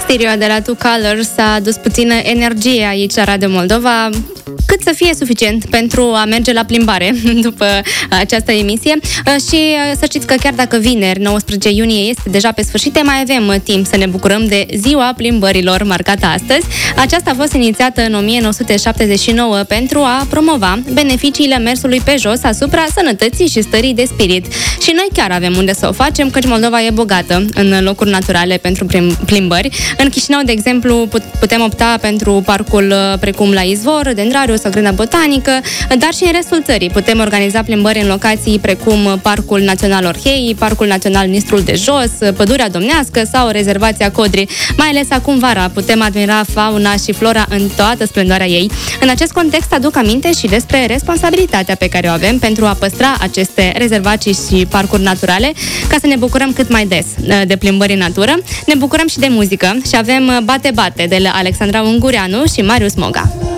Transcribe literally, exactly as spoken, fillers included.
Stereo de la Two Colors a adus puțină energie aici la Radio Moldova, cât să fie suficient pentru a merge la plimbare după această emisie. Și să știți că chiar dacă vineri, nouăsprezece iunie, este deja pe sfârșit, mai avem timp să ne bucurăm de Ziua Plimbărilor, marcată astăzi. Aceasta a fost inițiată în o mie nouă sute șaptezeci și nouă pentru a promova beneficiile mersului pe jos asupra sănătății și stării de spirit. Și noi chiar avem unde să o facem, căci Moldova e bogată în locuri naturale pentru plimbări. În Chișinău, de exemplu, putem opta pentru parcul precum la Izvor, Dendrariu sau Grâna Botanică, dar și în restul țării putem organiza plimbări în locații precum Parcul Național Orhei, Parcul Național Nistrul de Jos, Pădurea Domnească sau Rezervația Codri. Mai ales acum vara putem admira fauna și flora în toată splendoarea ei. În acest context aduc aminte și despre responsabilitatea pe care o avem pentru a păstra aceste rezervații și parcuri naturale, ca să ne bucurăm cât mai des de plimbări în natură. Ne bucurăm și de muzică și avem Bate Bate de la Alexandra Ungureanu și Marius Moga.